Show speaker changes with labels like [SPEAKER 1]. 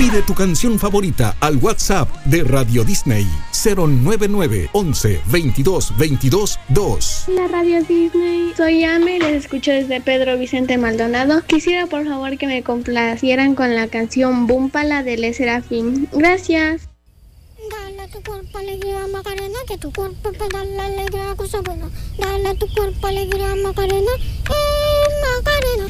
[SPEAKER 1] Pide tu canción favorita al WhatsApp de Radio Disney 099 11 22 22 2.
[SPEAKER 2] Hola Radio Disney, soy Ame, les escucho desde Pedro Vicente Maldonado. Quisiera por favor que me complacieran con la canción Búmpala de Le Serafín. Gracias.
[SPEAKER 3] Dale a tu cuerpo alegría Macarena, que tu cuerpo para darle alegría cosa buena. Dale a tu cuerpo alegría Macarena, Macarena.